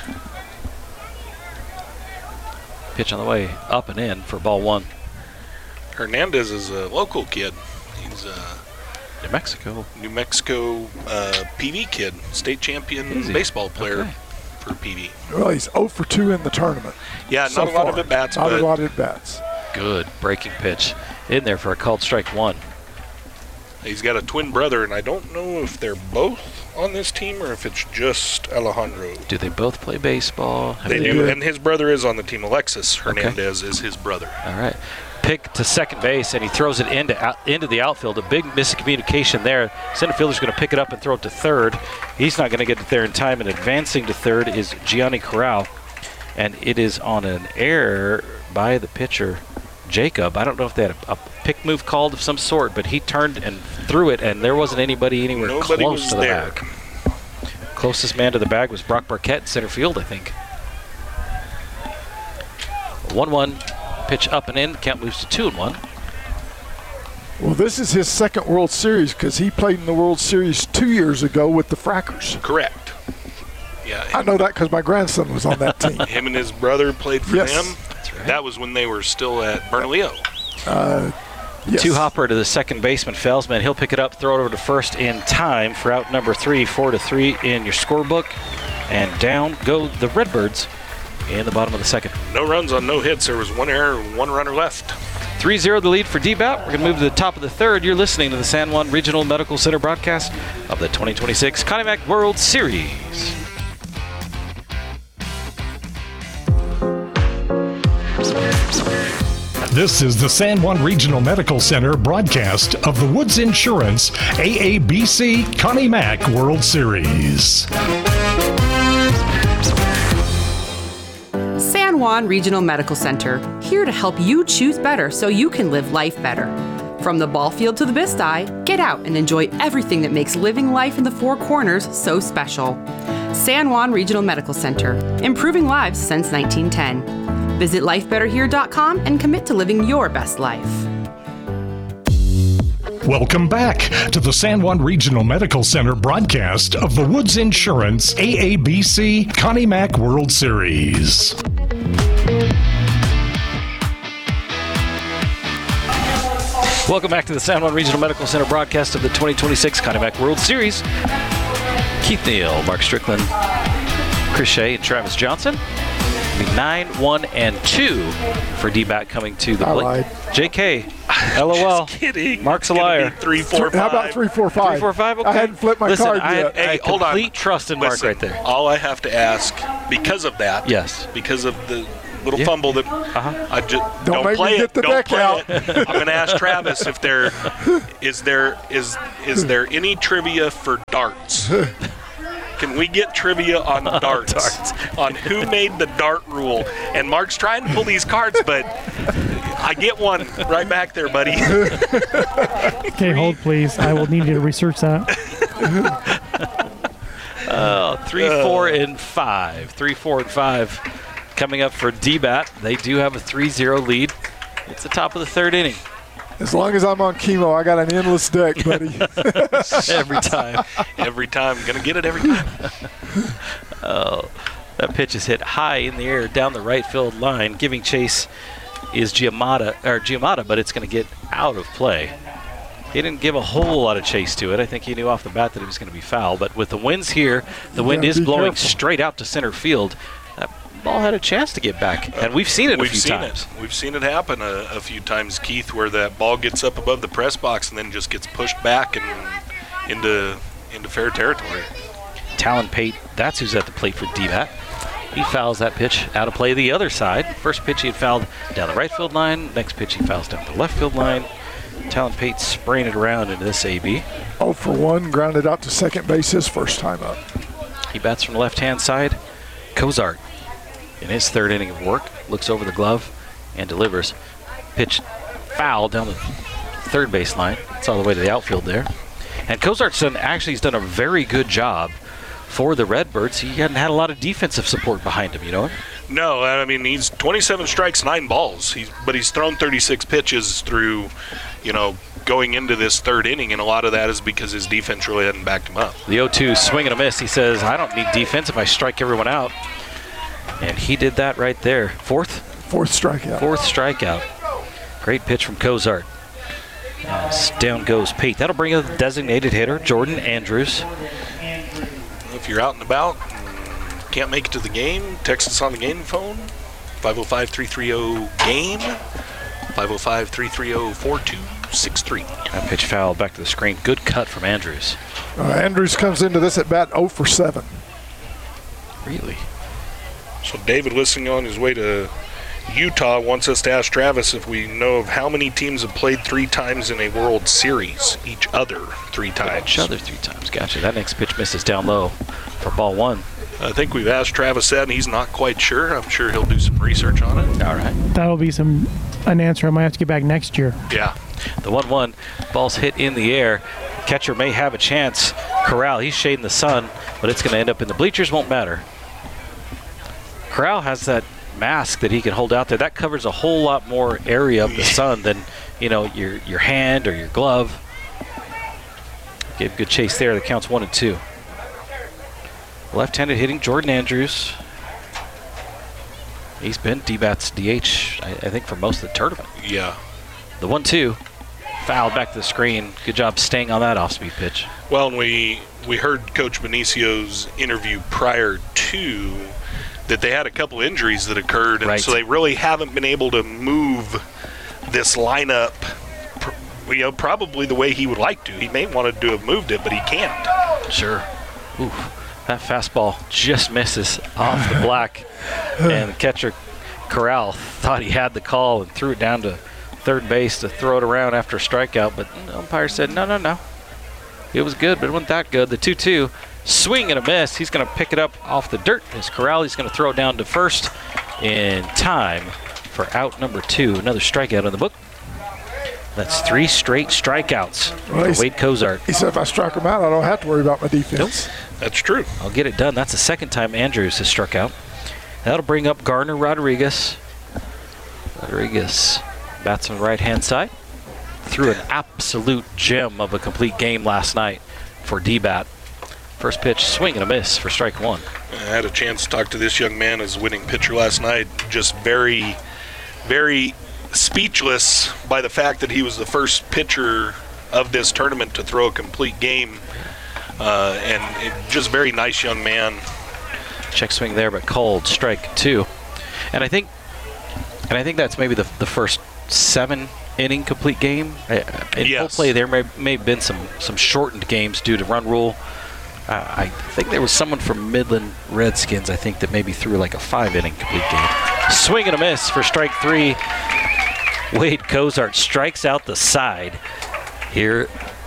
Pitch on the way up and in for ball one. Hernandez is a local kid. He's a New Mexico. New Mexico uh, P V kid, state champion Is he? baseball player Okay. for P V. Well, he's oh for two in the tournament. Yeah, so not a lot far. of at-bats, Not but a lot of at-bats. Good breaking pitch in there for a called strike one. he's got a twin brother, and I don't know if they're both on this team or if it's just Alejandro. Do they both play baseball? Have They do, and his brother is on the team. Alexis Hernandez is his brother. All right. Pick to second base, and he throws it into out, into the outfield. A big miscommunication there. Center fielder's going to pick it up and throw it to third. He's not going to get it there in time, and advancing to third is Gianni Corral. And it is on an error by the pitcher, Jacob. I don't know if they had a, a pick move called of some sort, but he turned and threw it, and there wasn't anybody anywhere Nobody close was to the there. bag. Closest man to the bag was Brock Barquette in center field, I think. one one. Pitch up and in. Count moves to two and one. Well, this is his second World Series because he played in the World Series two years ago with the Frackers. Correct. Yeah, I know that because my grandson was on that team. him and his brother played for Yes. them. That's right. That was when they were still at Bernalillo. Uh, yes. Two hopper to the second baseman, Felsman. He'll pick it up, throw it over to first in time for out number three, four to three in your scorebook. And down go the Redbirds in the bottom of the second. No runs on no hits. There was one error, one runner left. three zero the lead for D B A T. We're going to move to the top of the third. You're listening to the San Juan Regional Medical Center broadcast of the twenty twenty-six Connie Mack World Series. This is the San Juan Regional Medical Center broadcast of the Woods Insurance A A B C Connie Mack World Series. San Juan Regional Medical Center, here to help you choose better so you can live life better. From the ball field to the Bist-I, get out and enjoy everything that makes living life in the Four Corners so special. San Juan Regional Medical Center, improving lives since nineteen ten. Visit life better here dot com and commit to living your best life. Welcome back to the San Juan Regional Medical Center broadcast of the Woods Insurance A A B C Connie Mack World Series. Welcome back to the San Juan Regional Medical Center broadcast of the twenty twenty-six Connie Mack World Series. Keith Neal, Mark Strickland, Chris Shea, and Travis Johnson. It'll be nine, one, and two for D-Bat coming to the I plate. lied. J K, L O L. Just kidding. Mark's a It's gonna liar. be Three, four, five. How about three, four, five? Three, four, five. Okay. I hadn't flipped my Listen, card I yet. had Hey, a hold on. complete trust in Mark Listen, right there. All I have to ask, because of that, Yes. because of the little Yeah. fumble that Uh-huh. I just Don't don't, make me play get it. the don't deck play out. it. I'm going to ask Travis if there is there is is there any trivia for darts. Can we get trivia on darts, Darts. on who made the dart rule? And Mark's trying to pull these cards, but I get one right back there, buddy. Okay, hold please. I will need you to research that. Oh, three, four, and five. Three, four, and five coming up for D-Bat. They do have a three zero lead. It's the top of the third inning. As long as I'm on chemo, I got an endless deck, buddy. Every time. Every time, gonna get it every time. Oh, that pitch is hit high in the air down the right field line. Giving chase is Giamatti, or Giamatti, but it's going to get out of play. He didn't give a whole lot of chase to it. I think he knew off the bat that it was going to be foul. But with the winds here, the You wind gotta is be blowing careful. straight out to center field. That ball had a chance to get back, and we've seen it We've a few seen times. it. We've seen it happen a, a few times, Keith, where that ball gets up above the press box and then just gets pushed back and into into fair territory. Talon Pate, that's who's at the plate for D-Bat. He fouls that pitch out of play the other side. First pitch he had fouled down the right field line. Next pitch he fouls down the left field line. Talon Pate spraying it around into this A B. oh for one, grounded out to second base his first time up. He bats from the left-hand side. Cozart, in his third inning of work, looks over the glove and delivers. Pitch foul down the third base line. It's all the way to the outfield there. And Cozart's done, actually, he's done a very good job for the Redbirds. He hadn't had a lot of defensive support behind him, you know? No, I mean, he's twenty-seven strikes, nine balls. He's but he's thrown thirty-six pitches through, you know, going into this third inning, and a lot of that is because his defense really hadn't backed him up. The oh two swing and a miss. He says, I don't need defense if I strike everyone out. And he did that right there. Fourth? Fourth strikeout. Fourth strikeout. Great pitch from Cozart. As down goes Pate. That'll bring a designated hitter, Jordan Andrews. If you're out and about and can't make it to the game, text us on the game phone, five oh five, three three oh, GAME, five oh five, three three oh, four two six three. That pitch foul back to the screen. Good cut from Andrews. Uh, Andrews comes into this at bat oh for seven. Really? So David, listening on his way to Utah, wants us to ask Travis if we know of how many teams have played three times in a World Series, each other three times. Each other three times. Gotcha. That next pitch misses down low for ball one. I think we've asked Travis that, and he's not quite sure. I'm sure he'll do some research on it. All right. That'll be some an answer I might have to get back next year. Yeah. The one one, ball's hit in the air. Catcher may have a chance. Corral, he's shading the sun, but it's going to end up in the bleachers. Won't matter. Corral has that mask that he can hold out there. That covers a whole lot more area of the sun than, you know, your your hand or your glove. Gave good chase there. The count's one and two. Left-handed hitting Jordan Andrews. He's been D-Bat's D H, I, I think, for most of the tournament. Yeah. The one two, fouled back to the screen. Good job staying on that off-speed pitch. Well, and we we heard Coach Benicio's interview prior to that they had a couple injuries that occurred, and Right. so they really haven't been able to move this lineup, pr- you know, probably the way he would like to. He may want to have moved it, but he can't. Sure. Ooh, that fastball just misses off the black, and the catcher Corral thought he had the call and threw it down to third base to throw it around after a strikeout, but the umpire said no, no, no. It was good, but it wasn't that good. The two two. Swing and a miss. He's going to pick it up off the dirt. As Corral, he's going to throw it down to first in time for out number two. Another strikeout on the book. That's three straight strikeouts Well, for Wade Cozart. He said if I struck him out, I don't have to worry about my defense. That's true. I'll get it done. That's the second time Andrews has struck out. That'll bring up Garner Rodriguez. Rodriguez bats on the right-hand side. Threw an absolute gem of a complete game last night for D-Bat. First pitch, swing and a miss for strike one. I had a chance to talk to this young man as winning pitcher last night. Just very, very speechless by the fact that he was the first pitcher of this tournament to throw a complete game. Uh, and it, just very nice young man. Check swing there, but called strike two. And I think, and I think that's maybe the the first seven inning complete game. In Yes. full play, there may may have been some some shortened games due to run rule. Uh, I think there was someone from Midland Redskins, I think, that maybe threw like a five inning complete game. Swing and a miss for strike three. Wade Cozart strikes out the side here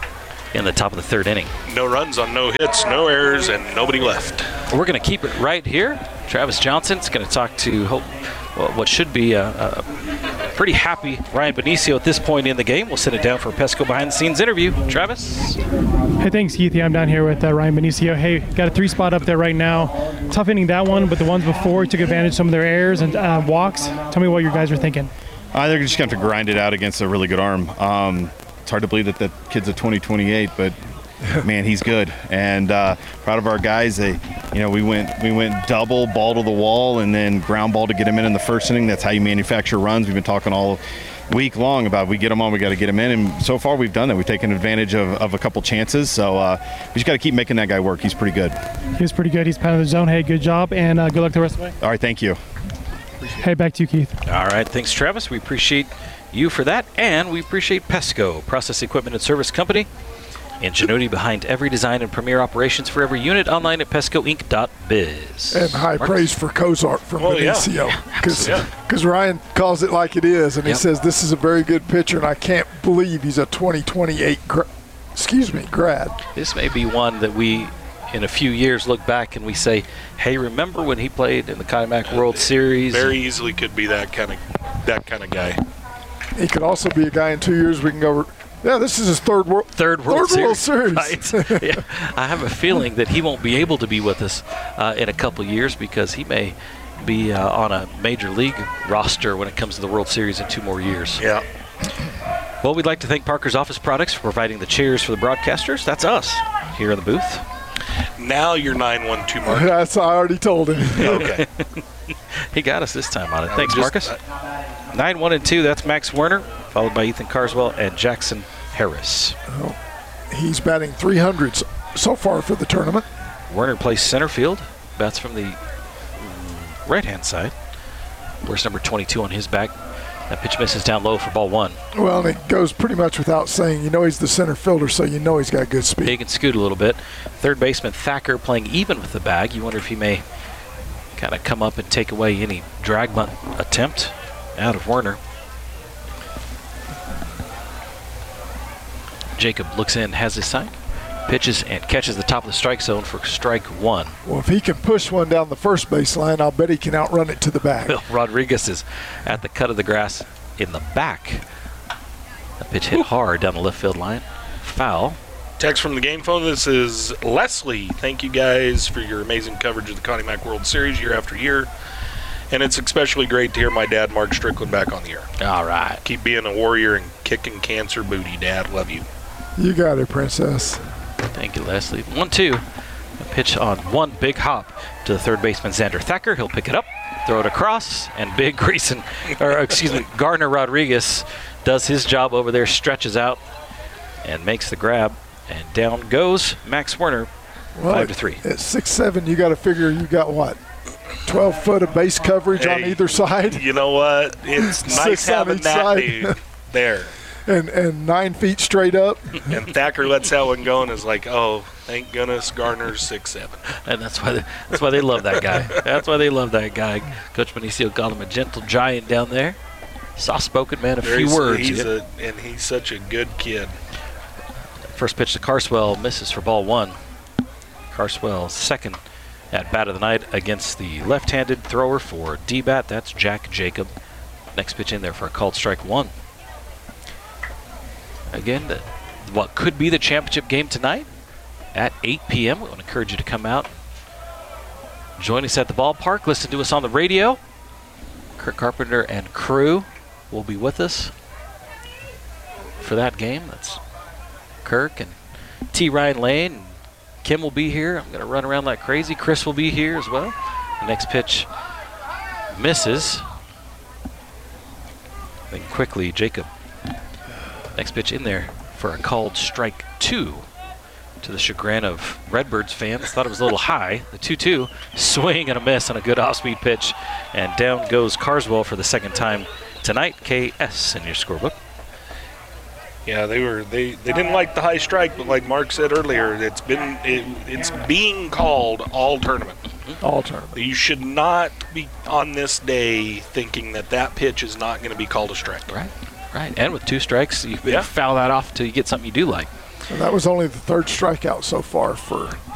in the top of the third inning. No runs on no hits, no errors, and nobody left. We're going to keep it right here. Travis Johnson's going to talk to hope, well, what should be a, a pretty happy Ryan Benicio at this point in the game. We'll sit it down for a Pesco behind-the-scenes interview. Travis? Hey, thanks, Keith. Yeah, I'm down here with uh, Ryan Benicio. Hey, got a three spot up there right now. Tough inning that one, but the ones before he took advantage of some of their errors and uh, walks. Tell me what your guys are thinking. Uh, they're just going to have to grind it out against a really good arm. Um, it's hard to believe that that kid's a twenty twenty-eight, but man, he's good. And uh, proud of our guys. They, you know, we went we went double ball to the wall and then ground ball to get him in in the first inning. That's how you manufacture runs. We've been talking all week long about we get them on, we got to get them in. And so far we've done that. We've taken advantage of, of a couple chances. So uh, we just got to keep making that guy work. He's pretty good. He was pretty good. He's pounding the zone. Hey, good job, and uh, good luck the rest of the way. All right, thank you. Hey, back to you, Keith. All right, thanks, Travis. We appreciate you for that, and we appreciate Pesco, Process Equipment and Service Company. Ingenuity behind every design and premier operations for every unit, online at pesco inc dot biz. And high Marcus? praise for Cozart from Oh, yeah. Benicio. Because Yeah. Ryan calls it like it is, and Yep. he says this is a very good pitcher, and I can't believe he's a twenty twenty-eight gra- excuse me, grad. This may be one that we, in a few years, look back and we say, hey, remember when he played in the Kodiak World Series? Very easily could be that kind of that kind of guy. He could also be a guy in two years we can go, yeah, this is his third world Third World third World Series. Series. Right. Yeah. I have a feeling that he won't be able to be with us uh, in a couple years because he may be uh, on a major league roster when it comes to the World Series in two more years. Yeah. Well, we'd like to thank Parker's Office Products for providing the chairs for the broadcasters. That's us here in the booth. Now you're nine one two, Mark. That's I already told him. Okay. He got us this time on it. Thanks, Just- Marcus. nine one and two, that's Max Werner, followed by Ethan Carswell and Jackson Harris. He's batting three hundred so far for the tournament. Werner plays center field, bats from the mm, right-hand side. Wears number twenty-two on his back. That pitch misses down low for ball one. Well, and it goes pretty much without saying. You know he's the center fielder, so you know he's got good speed. He can scoot a little bit. Third baseman Thacker playing even with the bag. You wonder if he may kind of come up and take away any drag bunt attempt out of Werner. Jacob looks in, has his sign, pitches and catches the top of the strike zone for strike one. Well, if he can push one down the first base line, I'll bet he can outrun it to the back. Bill Rodriguez is at the cut of the grass in the back. The pitch hit hard down the left field line. Foul. Text from the game phone. This is Leslie. Thank you guys for your amazing coverage of the Kodiak World Series year after year. And it's especially great to hear my dad, Mark Strickland, back on the air. All right. Keep being a warrior and kicking cancer booty, Dad. Love you. You got it, Princess. Thank you, Leslie. one two. A pitch on one big hop to the third baseman, Xander Thacker. He'll pick it up, throw it across, and big Grayson, or excuse me, Gardner Rodriguez does his job over there, stretches out, and makes the grab. And down goes Max Werner, Well, five to three. At six seven, you got to figure you got what, twelve foot of base coverage on Hey, either side. You know what? It's nice Six on having each that side. dude there. And and nine feet straight up. And Thacker lets that one go and is like, oh, thank goodness Gardner's six seven. And that's why they, that's why they love that guy. That's why they love that guy. Coach Benicio called him a gentle giant down there. Soft-spoken man, a few Very- words. He's Yeah. a, and he's such a good kid. First pitch to Carswell misses for ball one. Carswell second at bat of the night against the left-handed thrower for D-bat. That's Jack Jacob. Next pitch in there for a called strike one. Again, the, what could be the championship game tonight at eight p m We want to encourage you to come out, join us at the ballpark, listen to us on the radio. Kirk Carpenter and crew will be with us for that game. That's Kirk and T. Ryan Lane. Kim will be here. I'm going to run around like crazy. Chris will be here as well. The next pitch misses. Then quickly, Jacob. Next pitch in there for a called strike two. to the chagrin of Redbirds fans. Thought it was a little high. The two two, swing and a miss on a good off-speed pitch. And down goes Carswell for the second time tonight. K S in your scorebook. Yeah, they were they, they didn't like the high strike, but like Mark said earlier, it's been it, it's being called all tournament. All tournament. You should not be on this day thinking that that pitch is not going to be called a strike. Right, right. And with two strikes, you Yeah. foul that off until you get something you do like. And that was only the third strikeout so far for